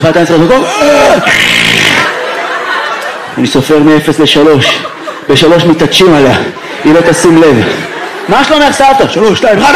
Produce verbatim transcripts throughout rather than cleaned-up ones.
אני סופר מ-אפס ל-שלוש, בשלוש מתעטשים עליה, היא לא תשים לב. מה שלומך סבתא? שלוש, שתיים, אחד,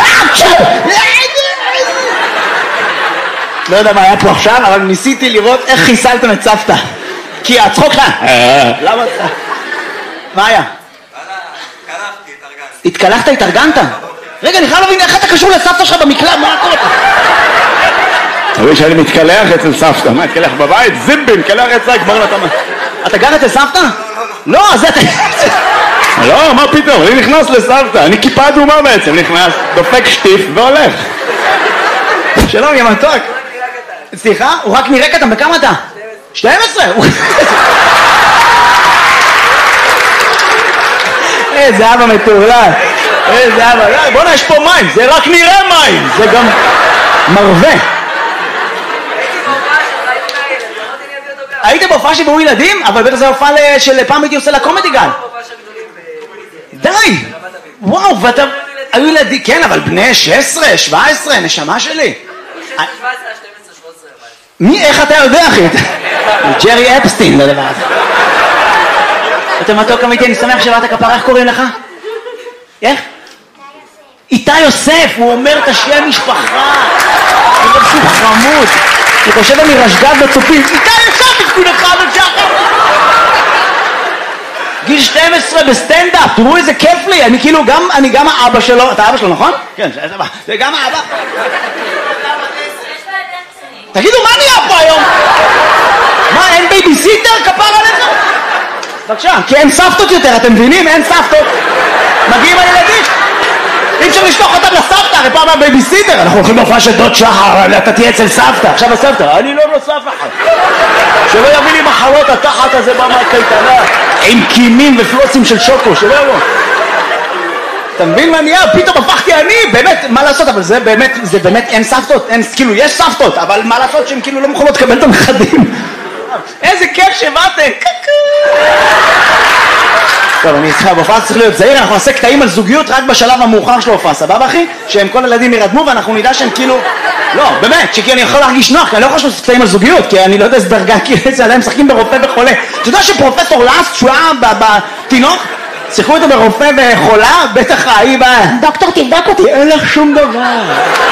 לא יודע מה היה פה עכשיו, אבל ניסיתי לראות איך חיסלתם את סבתא. כי הצחוק לה, למה? מה היה? התקלחתי, התארגנתי. התקלחת, התארגנת? רגע, אני חייב להבין איך אתה קשור לסבתא שלך במקלט, מה קורה? תראי שאני מתקלח אצל סבתא, מה, התקלח בבית? זיבי, מתקלח אצלה, כבר נתמה. אתה גר אצל סבתא? לא, אז אתה... לא, מה פתאום, אני נכנס לסבתא, אני כיפה אדומה בעצם, נכנס, דופק שטיף והולך. שלום, יא מתוק. סליחה? הוא רק נראה קטן, בכמה אתה? שתים עשרה. איזה אבא מטורלל. איזה אבא, בוא'נה, יש פה מים, זה רק נראה מים, זה גם מרווה. היית בהופעה שבאו ילדים? אבל בטח זה הופעה של פעם הייתי עושה לקומדי גל. די! וואו, ואתה... היו ילדים, כן, אבל בני שש עשרה, שבע עשרה, נשמה שלי. מי, איך אתה יודע, אחי? ג'רי אפסטין, לדבר הזה. אתה מתוק אמיתי, אני שמח שבאת כפרה, איך קוראים לך? איך? איתי יוסף, הוא אומר את השם משפחה. אני חושב שהוא חמוד. אני חושב אני רשגת בצופים. איתי יוסף, תפקוד לך בצ'חר. גיל שתים עשרה בסטנדאפ, תראו איזה כיף לי. אני כאילו גם, אני גם האבא שלו. אתה האבא שלו, נכון? כן, זה גם האבא. תגידו, מה נהיה פה היום? מה, אין בייביסיטר? כפר עליך? בבקשה, כי אין סבתות יותר, אתם מבינים? אין סבתות. מגיעים הילדים. אי אפשר לשלוח אותם לסבתא, הרי פעם הבייביסיטר. אנחנו הולכים להופעה של דוד שחר, אתה תהיה אצל סבתא. עכשיו הסבתא, אני לא נוסף אחת. שלא יביא לי מחלות התחת הזה בא מהקייטנה. עם קימים ופלוצים של שוקו, שלא יבוא. אתה מבין מה נהיה? פתאום הפכתי אני, באמת, מה לעשות? אבל זה באמת, זה באמת אין סבתות, אין, כאילו, יש סבתות, אבל מה לעשות שהן כאילו לא מוכנות לקבל את הנכדים? איזה כיף שבאתם, קקו! טוב, אני צריכה, בהופעה צריך להיות זהיר, אנחנו נעשה קטעים על זוגיות רק בשלב המאוחר של ההופעה, סבבה אחי? שהם כל הילדים ירדמו ואנחנו נדע שהם כאילו... לא, באמת, שכי אני יכול להרגיש נוח, כי אני לא יכול לעשות קטעים על זוגיות, כי אני לא יודע איזה דרגה, כי זה עליהם משחקים ברופא וחולה. אתה יודע שפרופסור לאסט, שהוא היה בתינוק, שיחקו אותו ברופא וחולה, בטח ההיא בא... דוקטור, תבדוק אותי, אין לך שום דבר.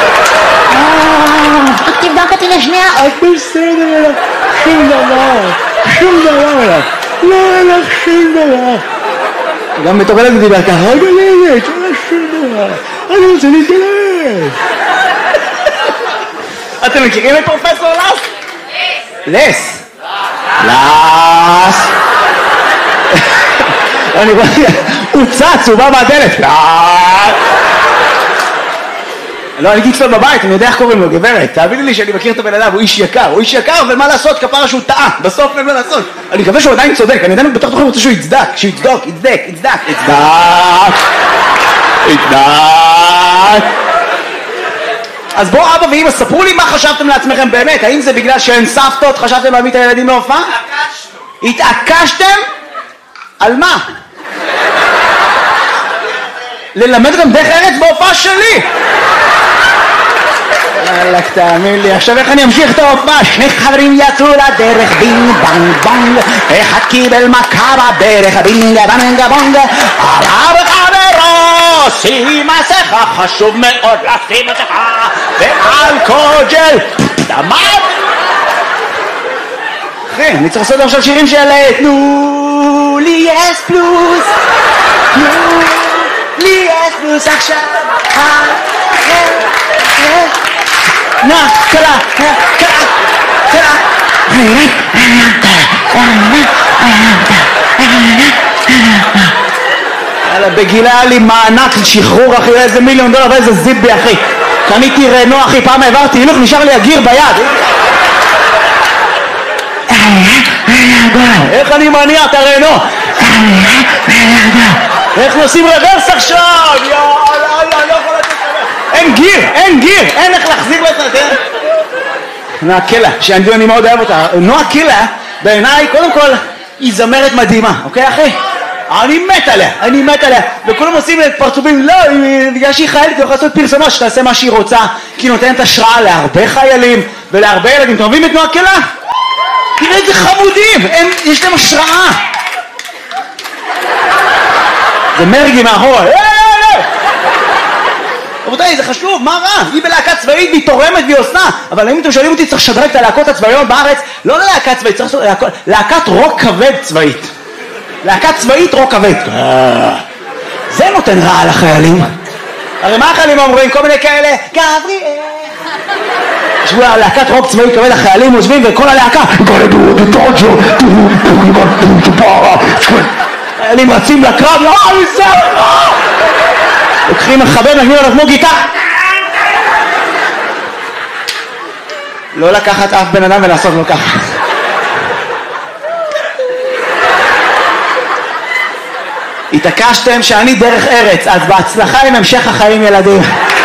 רק תבדוק אותי לשנייה. את בסדר, שום דבר, שום דבר. לא, אין לך שום דבר. גם בתור ילד דיבר ככה, רגע לילד, אין לך שום דבר. אני רוצה להתגלש. אתם מכירים את פרופסור לס? לס. לס. אני רואה, הוא צץ, הוא בא מהדלת. לא, אני גיצפל בבית, אני יודע איך קוראים לו, גברת. תאביני לי שאני מכיר את הבן אדם, הוא איש יקר. הוא איש יקר, ומה לעשות? כפרה שהוא טעה. בסוף אין מה לעשות. אני מקווה שהוא עדיין צודק. אני עדיין בטח תוכלי רוצה שהוא יצדק. שהוא יצדוק, יצדק, יצדק, יצדק. יצדק. אז בואו אבא ואמא, ספרו לי מה חשבתם לעצמכם באמת. האם זה בגלל שאין סבתות, חשבתם להביא את הילדים להופעה? התעקשנו. התעקשתם? על מה? ללמד גם דרך ארץ בהופעה שלי. אלק, תאמין לי, עכשיו איך אני אמשיך את ההופעה? שני חברים יצאו לדרך, בינג בנג בונג, אחד קיבל מכה בדרך, בינג בנג בונג, עליו חברו, שים מסכה, חשוב מאוד לשים מסכה, ואלכוג'ל, דמד. אחי, אני צריך לעשות עכשיו שירים של תנו לי אס פלוס, תנו לי אס פלוס עכשיו, נה, קלה, קלה, קלה. יאללה, בגילה היה לי מענק שחרור אחי, איזה מיליון דולר ואיזה זיבי אחי. קניתי רנו אחי, פעם העברתי הילוך, נשאר לי הגיר ביד. איך אני מניע את הרנו? איך נוסעים רוורס עכשיו? יאללה, לא יכול לתת לך. אין גיר, אין גיר, אין איך להחזיר לזה. נועה קילה, שאני מאוד אוהב אותה. נועה קילה, בעיניי, קודם כל, היא זמרת מדהימה, אוקיי אחי? אני מת עליה, אני מת עליה. וכולם עושים את פרצופים, לא, בגלל שהיא חיילת, היא יכולה לעשות פרסומות שתעשה מה שהיא רוצה, כי היא נותנת השראה להרבה חיילים ולהרבה ילדים. אתם אוהבים את נועה קילה? תראה איזה חמודים, הם, יש להם השראה. זה מרגי מאחורה. רבותיי, זה חשוב, מה רע? היא בלהקה צבאית והיא תורמת והיא עושה. אבל אם אתם שואלים אותי, צריך לשדרג את הלהקות הצבאיות בארץ, לא ללהקה צבאית, צריך לעשות להקת רוק כבד צבאית. להקת צבאית רוק כבד. זה נותן רע לחיילים. הרי מה החיילים אומרים? כל מיני כאלה, גבריאל. ישבו להקת רוק צבאי כבד, החיילים עוזבים וכל הלהקה חיילים רצים לקרב, לא, אני זה, לא! לוקחים מחבר, נגנים עליו כמו גיטה. לא לקחת אף בן אדם ולעשות לו ככה. התעקשתם שאני דרך ארץ, אז בהצלחה עם המשך החיים ילדים.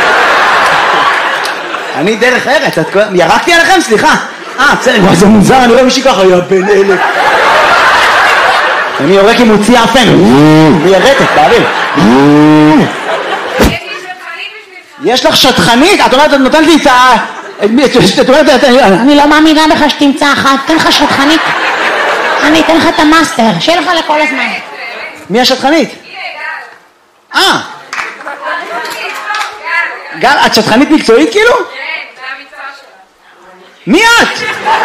אני דרך ארץ, ירקתי עליכם? סליחה. אה, בסדר, זה מוזר, אני רואה מישהי ככה, יא בן אלף. אני יורק עם מוציא אפן, וירטת, באוויר. יש לך שטחנית? את אומרת, את נותנת לי את ה... אני לא מאמינה בך שתמצא אחת, תן לך שטחנית. אני אתן לך את המאסטר, שיהיה לך לכל הזמן. מי השטחנית? אה. גל, את שטחנית מקצועית כאילו? כן, זה המקצוע שלה. מי את?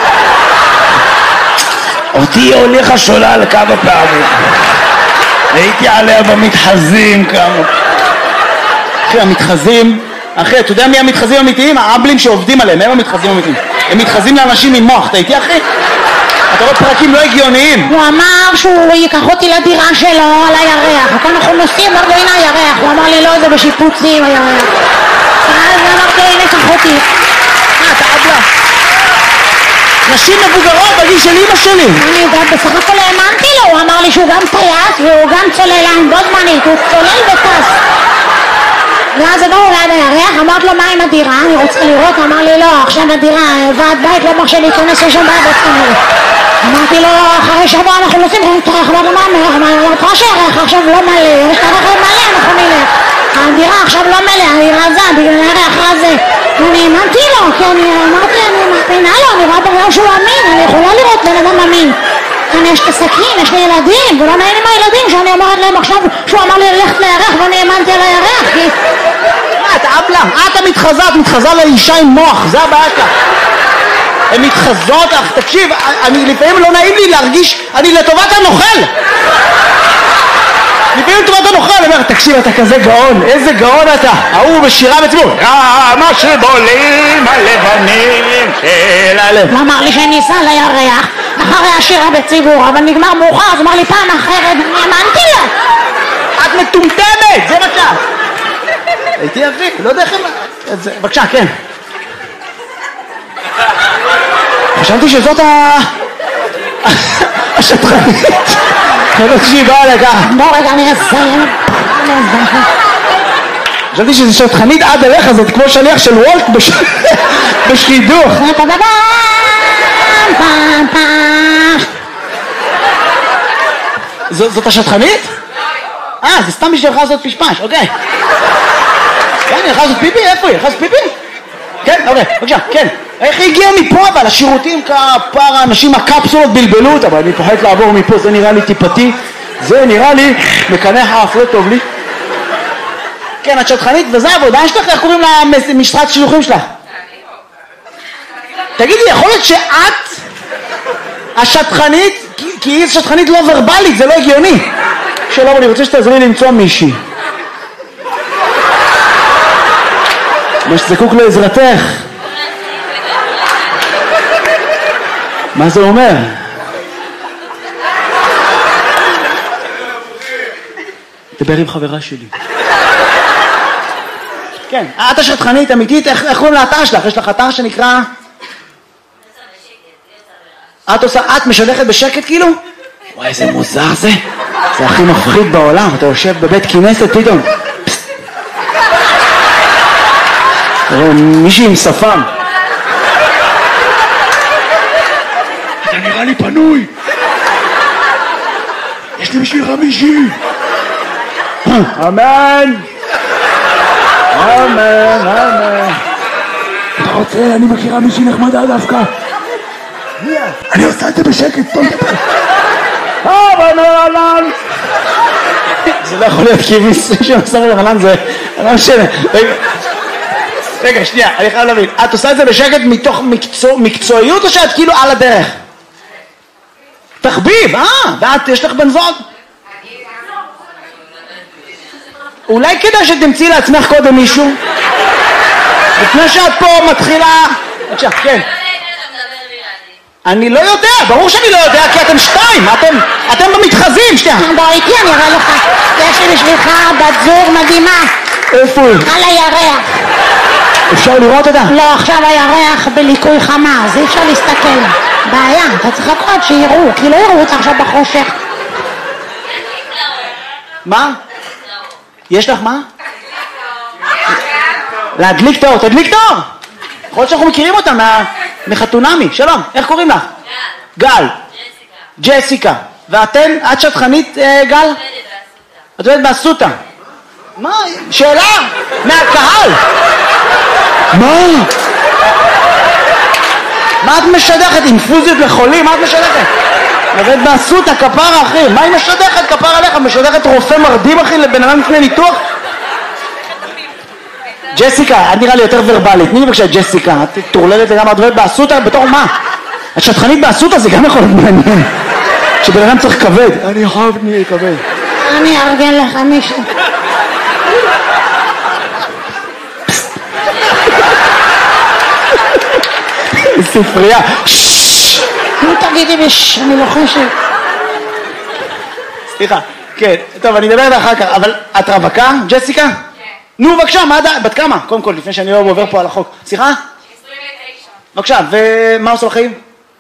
אותי הוליכה שולל כמה פעמים. הייתי עליה במתחזים כמה. אחי, המתחזים, אחי, אתה יודע מי המתחזים האמיתיים? האבלים שעובדים עליהם, הם המתחזים האמיתיים. הם מתחזים לאנשים עם מוח, אתה איתי אחי? אתה רואה פרקים לא הגיוניים. הוא אמר שהוא ייקח אותי לדירה שלו על הירח. וכאן אנחנו נוסעים, אמרתי לו, הנה הירח. הוא אמר לי, לא, זה בשיפוצים הירח. אז אמרתי לו, הנה, קח אותי. אה, אתה אבלה. נשים מבוגרות בגיל של אמא שלי. אני גם בסך הכל האמנתי לו. הוא אמר לי שהוא גם טייס והוא גם צוללן בו זמנית. הוא צולל וטס. ואז הגענו ליד הירח, אמרת לו מה עם הדירה, אני רוצה לראות, אמר לי לא, עכשיו הדירה, ועד בית לא מרשה להיכנס, יש שם בעד עצמנו. אמרתי לו, אחרי שבוע אנחנו נוסעים, אמרנו מה אומר, אמרתי לך שהירח עכשיו לא מלא, יש את הרכב מלא, אנחנו נלך. הדירה עכשיו לא מלא, אני רזה, בגלל הירח הזה. אני האמנתי לו, כי אני אמרתי, אני מאמינה לו, אני רואה בגלל שהוא אמין, אני יכולה לראות בן אדם אמין. כאן יש את הסכין, יש לי ילדים, ולא נעים עם הילדים שאני אומרת להם עכשיו שהוא אמר לי ללכת לירח ואני האמנתי על הירח. מה, את אבלה? את המתחזה, את מתחזה לאישה עם מוח, זה הבעיה כאן. הן מתחזות, אך תקשיב, אני לפעמים לא נעים לי להרגיש, אני לטובת הנוכל. לפעמים לטובת הנוכל, אני אומר, תקשיב, אתה כזה גאון, איזה גאון אתה. ההוא בשירה בציבור, כמה שבולים הלבנים של הלב. הוא אמר לי שאני אסע לירח אחרי השירה בציבור, אבל נגמר מאוחר, אז אמר לי פעם אחרת, אני האמנתי לה. את מטומטמת, זה בבקשה. הייתי יפי, לא יודע איך... בבקשה, כן. חשבתי שזאת ה... השטחנית. חשבתי שהיא באה לכך. בוא רגע, אני אסיים. חשבתי שזה שטחנית עד אליך, זאת כמו שליח של וולט בשידוך. זאת השטחנית? אה, זה סתם בשבילך לעשות פשפש, אוקיי. כן, היא הלכה לעשות פיפי? איפה היא? הלכה לעשות פיפי? כן, אוקיי, בבקשה, כן. איך היא הגיעה מפה אבל? השירותים כפר האנשים הקפסולות בלבלו אותה, אבל אני פוחד לעבור מפה, זה נראה לי טיפתי. זה נראה לי מקנח האף, לא טוב לי. כן, את שטחנית, וזה העבודה שלך? איך קוראים למשרת שילוחים שלך? תגידי, יכול להיות שאת השטחנית, כי היא שטחנית לא ורבלית, זה לא הגיוני. שלום, אני רוצה שתעזרי לי למצוא מישהי. מה שזקוק לעזרתך. מה זה אומר? דבר עם חברה שלי. כן, את השטחנית אמיתית, איך קוראים לאתר שלך? יש לך אתר שנקרא... את עושה, את משדכת בשקט כאילו? וואי, איזה מוזר זה. זה הכי מפחיד בעולם, אתה יושב בבית כנסת פתאום. תראה, מישהי עם שפם. אתה נראה לי פנוי. יש לי בשבילך מישהי. אמן. אמן, אמן. אתה רוצה, אני מכירה מישהי נחמדה דווקא. מי את? אני עושה את זה בשקט, בוא נדבר. אה, בנרלן. זה לא יכול להיות כי מיסוי שמסר לרלן זה... לא משנה. רגע, שנייה, אני חייב להבין. את עושה את זה בשקט מתוך מקצועיות או שאת כאילו על הדרך? תחביב, אה, ואת, יש לך בן זוג? אולי כדאי שתמצאי לעצמך קודם מישהו? לפני שאת פה מתחילה... בבקשה, כן. אני לא יודע, ברור שאני לא יודע, כי אתם שתיים, אתם, אתם במתחזים, שנייה. בוא איתי, אני אראה לך. יש לי בשבילך בת זוג מדהימה. איפה היא? על הירח. אפשר לראות אותה? לא, עכשיו הירח בליקוי חמה, אז אי אפשר להסתכל. בעיה, אתה צריך לקרות שיראו, כי לא יראו אותה עכשיו בחושך. מה? יש לך מה? להדליק תאור, תדליק תאור! יכול להיות שאנחנו מכירים אותה מחתונמי. שלום, איך קוראים לך? גל. ג'סיקה. ג'סיקה. ואתן, את שטחנית, גל? את עובדת באסותא. מה? שאלה? מהקהל. מה? מה את משדכת? אינפוזיות לחולים? מה את משדכת? עובדת באסותא, כפרה אחי. מה היא משדכת? כפרה עליך. משדכת רופא מרדים אחי לבן אדם לפני ניתוח? ג'סיקה, את נראה לי יותר ורבלית. תני לי בבקשה ג'סיקה. את תורללת לגמרי, את עובדת באסותא בתור מה? את שטחנית באסותא זה גם יכול להיות מעניין. שבן אדם צריך כבד. אני חייב נהיה כבד. אני ארגן לך מישהו. ספרייה. נו תגידי בש, אני לוחשת. סליחה, כן, טוב אני אדבר אחר כך, אבל את רווקה, ג'סיקה? כן. נו בבקשה, מה עדיין, בת כמה? קודם כל, לפני שאני לא עובר פה על החוק. סליחה? עשרים ותשע. בבקשה, ומה עושה לחיים?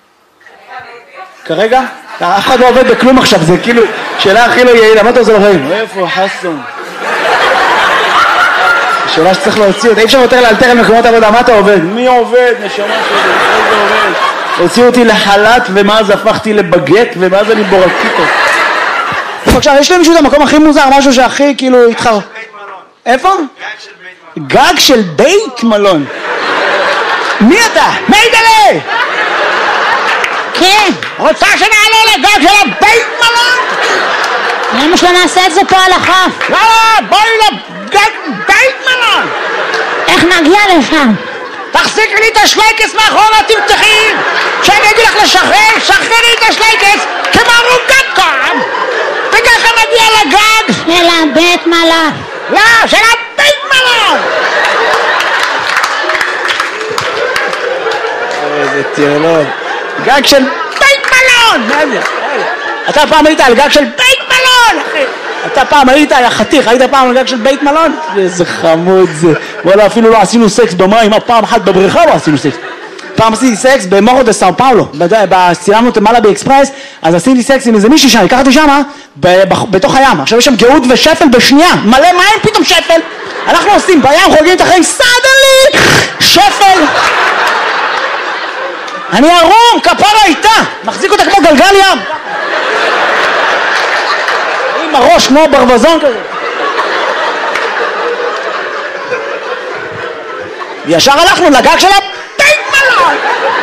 כרגע? אף אחד לא עובד בכלום עכשיו, זה כאילו שאלה הכי לא יעילה, מה אתה עושה לחיים? איפה חסון? שאלה שצריך להוציא אותה, אי אפשר יותר לאלתר על מקומות עבודה, מה אתה עובד? מי עובד? נשמה שלי, איזה עובד? הוציאו אותי לחל"ת ומאז הפכתי לבגט ומאז אני בורקיטו. בבקשה, יש לי מישהו את המקום הכי מוזר, משהו שהכי כאילו התחר... איפה? גג של בית מלון. מי אתה? מיידלה! כן. רוצה שנעלה לגג של הבית מלון? למה שלא נעשה את זה פה על החוף? לא, בואי לגג בית מלון! איך נגיע לשם? תחזיקי לי את השלייקס מאחורה, תמתחי! כשאני אגיד לך לשחרר, שחררי את השלייקס כמו רוגטקום! וככה נגיע לגג! של הבית מלון. לא, של הבית מלון! איזה טירלון. גג של בית מלון! מה זה? אתה פעם היית על גג של בית מלון, אחי! אתה פעם היית, היה חתיך, היית פעם על גג של בית מלון? איזה חמוד זה. וואלה, אפילו לא עשינו סקס במים, פעם אחת בבריכה לא עשינו סקס. פעם עשיתי סקס במורו דה סאו פאולו, צילמנו את מעלה באקספרס, אז עשיתי סקס עם איזה מישהי שם, לקחתי שמה, בתוך הים. עכשיו יש שם גאות ושפל בשנייה, מלא מים, פתאום שפל. אנחנו עושים בים, חוגגים את החיים, סדלי, שפל. אני ערום, כפרה איתה, מחזיק אותה כמו גלגל ים. עם הראש כמו ברווזון כזה. ישר הלכנו לגג של הבית מלון.